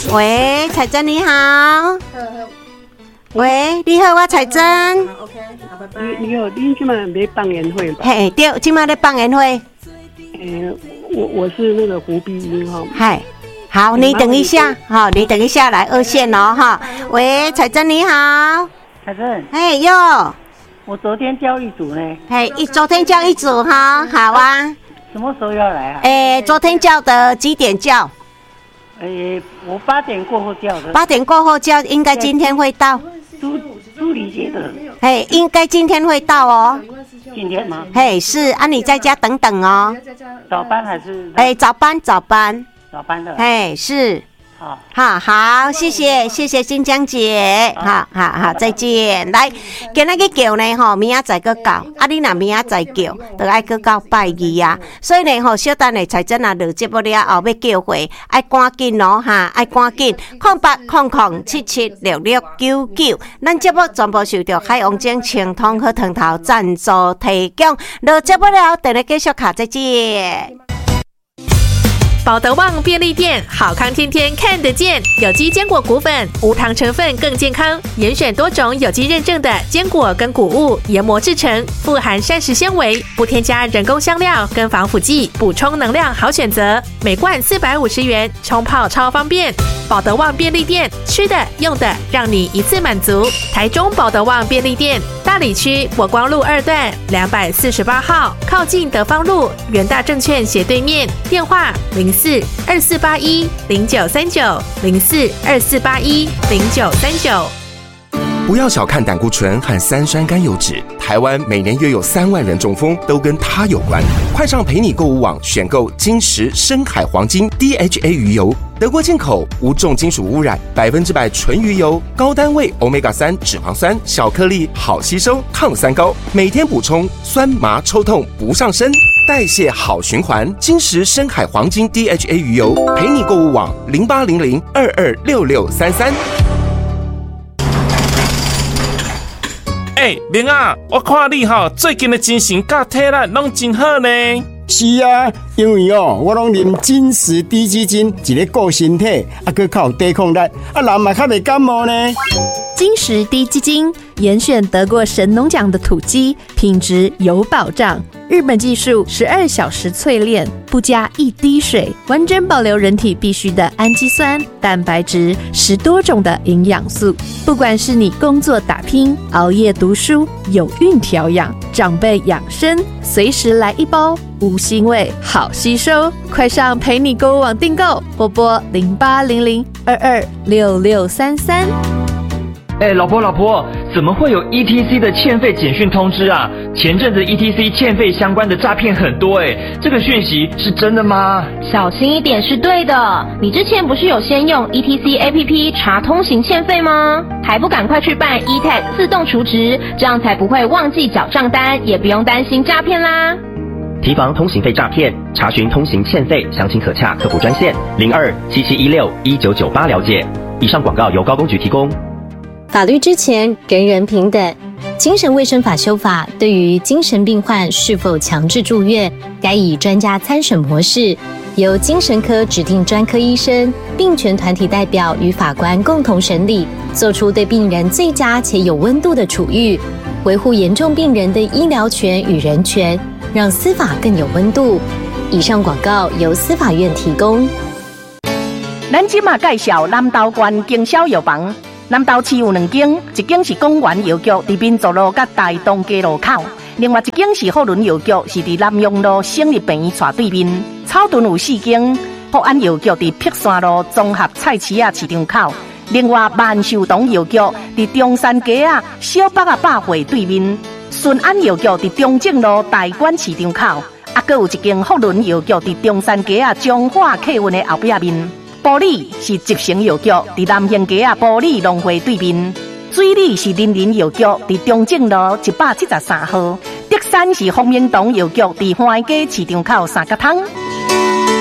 喂，彩珍你好。喂，你好，我彩珍。 OK， 好，拜拜。你好，你今晚没办宴会吧？ 嘿，对，今晚在办宴会。 我是那个胡碧英哈。 嗨，好，你等一下，好，你等一下来二线哦，哈。喂，彩珍你好。 彩珍。 嘿哟， 我昨天叫一组呢。 嘿，昨天叫一组哈，好啊。 什么时候要来啊？ 昨天叫的几点叫？ 我8点过后叫的。 8点过后叫，应该今天会到。 朱理杰的。 嘿，应该今天会到哦。 今天吗？ 嘿，是啊，你在家等等哦。 早班还是？ 早班。早班的。 嘿，是。 好， 谢谢新江姐，好，再见。来，今仔日叫呢吼，明仔载个到，你若明仔载叫，就爱个到拜二啊。所以呢吼，小等下彩珍啊，录节目了后要叫回，爱赶紧哦哈，爱赶紧0800776699。咱节目全部受到海王精清通和汤头赞助提供。录节目了，等下继续卡，再见。 保德旺便利店，好康天天看得见。有机坚果谷粉，无糖成分更健康，严选多种有机认证的坚果跟谷物研磨制成，富含膳食纤维，不添加人工香料跟防腐剂，补充能量好选择。每罐450元，冲泡超方便。保德旺便利店，吃的用的让你一次满足。台中保德旺便利店，大里区国光路2段248号，靠近德芳路元大证券斜对面。电话04-2481-0939，04-2481-0939。 不要小看胆固醇和3酸甘油酯，台湾每年约有3万人中风，都跟它有关。快上陪你购物网选购金石深海黄金 DHA 鱼油，德国进口，无重金属污染，100%纯鱼油，高单位 Omega-3 脂肪酸，小颗粒，好吸收，抗三高，每天补充，酸麻抽痛不上身，代谢好循环。金石深海黄金 DHA 鱼油，陪你购物网0800226633。 明啊，我看你最近的精神甲体力拢真好呢。 是啊，因为我拢啉金石低基金，一个顾身体，还靠抵抗力，人嘛较袂感冒呢。 金石低基金严选得过神农奖的土鸡，品质有保障。日本技术12小时淬炼，不加一滴水，完整保留人体必需的氨基酸、蛋白质，10多种的营养素。不管是你工作打拼、熬夜读书、有孕调养、长辈养生，随时来一包，无腥味，好吸收。快上陪你购物网订购，拨0800226633。 老婆，怎么会有 ETC 的欠费简讯通知啊？前阵子 ETC 欠费相关的诈骗很多这个讯息是真的吗？ 小心一点是对的。你之前不是有先用 ETC APP 查通行欠费吗？还不赶快去办 eTag 自动储值，这样才不会忘记缴账单，也不用担心诈骗啦。 提防通行费诈骗，查询通行欠费，详情可洽客服专线02-7716-1998了解。以上广告由高公局提供。 法律之前，人人平等。精神卫生法修法对于精神病患是否强制住院，该以专家参审模式，由精神科指定专科医生、病权团体代表与法官共同审理，做出对病人最佳且有温度的处遇，维护严重病人的医疗权与人权，让司法更有温度。以上广告由司法院提供。 咱即马介绍南投县经销药房。南投市有2间，一间是公园药局，伫民族路甲大东街路口；另外一间是福伦药局，是伫南阳路省立病院斜对面。草屯有4间，福安药局伫碧山路综合菜市仔市场口；另外万寿堂药局伫中山街小北百货对面。顺安药局伫中正路大馆市场口，还有一间福伦药局伫中山街中华客运的后壁面。埔里是集成药局，伫南兴街埔里农会对面；水里是林林药局，伫中正路173号；德山是丰明堂药局，伫花街市场口3角汤。